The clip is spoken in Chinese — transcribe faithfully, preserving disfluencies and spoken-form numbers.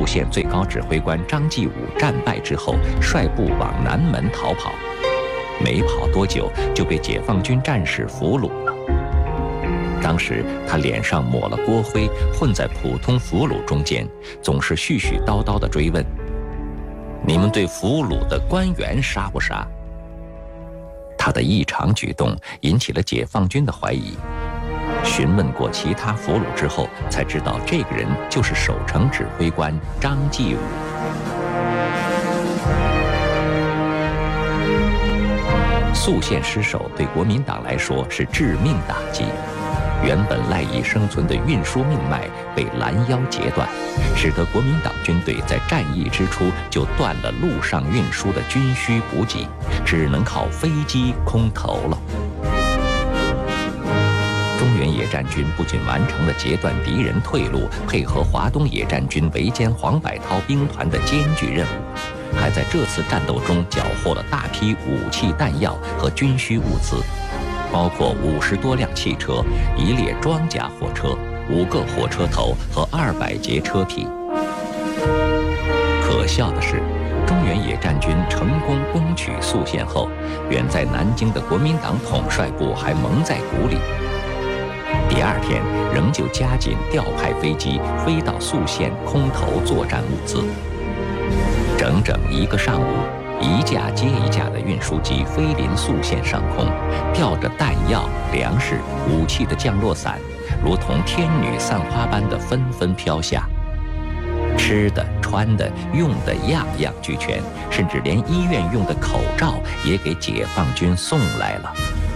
肃县最高指挥官张继武战败之后，率部往南门逃跑，没跑多久就被解放军战士俘虏了。当时他脸上抹了锅灰，混在普通俘虏中间，总是絮絮叨叨地追问：“你们对俘虏的官员杀不杀？”他的异常举动引起了解放军的怀疑。询问过其他俘虏之后，才知道这个人就是守城指挥官张继武。肃县失守对国民党来说是致命打击，原本赖以生存的运输命脉被拦腰截断，使得国民党军队在战役之初就断了陆上运输的军需补给，只能靠飞机空投了。中原野战军不仅完成了截断敌人退路，配合华东野战军围歼黄百韬兵团的艰巨任务，还在这次战斗中缴获了大批武器弹药和军需物资，包括五十多辆汽车、一列装甲火车、五个火车头和二百节车皮。可笑的是，中原野战军成功攻取肃县后，远在南京的国民党统帅部还蒙在鼓里。第二天，仍旧加紧调派飞机飞到肃县空投作战物资。整整一个上午，一架接一架的运输机飞临肃县上空，吊着弹药、粮食、武器的降落伞，如同天女散花般的纷纷飘下。吃的、穿的、用的样样俱全，甚至连医院用的口罩也给解放军送来了。